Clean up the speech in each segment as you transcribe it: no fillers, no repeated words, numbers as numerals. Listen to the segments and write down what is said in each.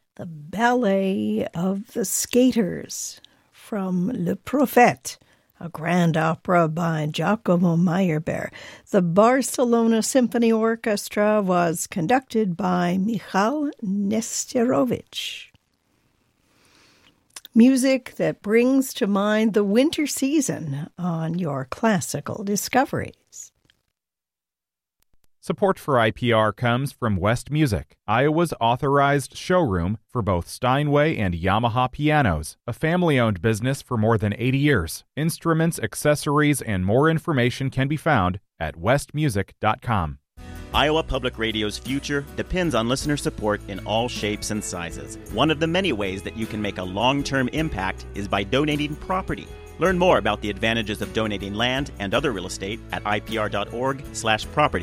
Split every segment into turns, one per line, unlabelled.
The Ballet of the Skaters from Le Prophète, a grand opera by Giacomo Meyerbeer. The Barcelona Symphony Orchestra was conducted by Michal Nesterovich. Music that brings to mind the winter season on your classical discoveries.
Support for IPR comes from West Music, Iowa's authorized showroom for both Steinway and Yamaha pianos, a family-owned business for more than 80 years. Instruments, accessories, and more information can be found at westmusic.com.
Iowa Public Radio's future depends on listener support in all shapes and sizes. One of the many ways that you can make a long-term impact is by donating property. Learn more about the advantages of donating land and other real estate at ipr.org/property.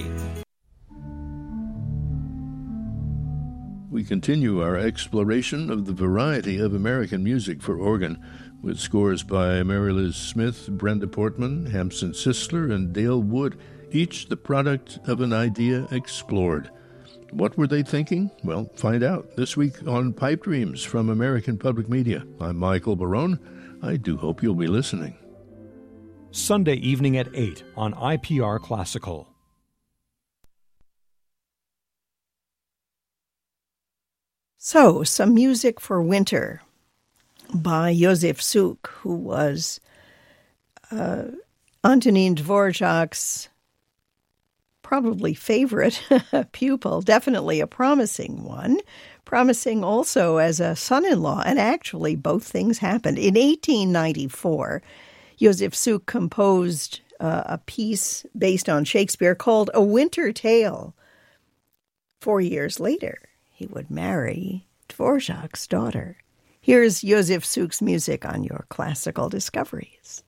We continue our exploration of the variety of American music for organ with scores by Mary Liz Smith, Brenda Portman, Hampson Sisler, and Dale Wood, each the product of an idea explored. What were they thinking? Well, find out this week on Pipe Dreams from American Public Media. I'm Michael Barone. I do hope you'll be listening.
Sunday evening at 8 on IPR Classical.
So, some music for winter by Josef Suk, who was Antonin Dvorak's probably favorite pupil, definitely a promising one, promising also as a son-in-law, and actually both things happened. In 1894, Josef Suk composed a piece based on Shakespeare called A Winter Tale. 4 years later, he would marry Dvorak's daughter. Here's Josef Suk's music on your classical discoveries.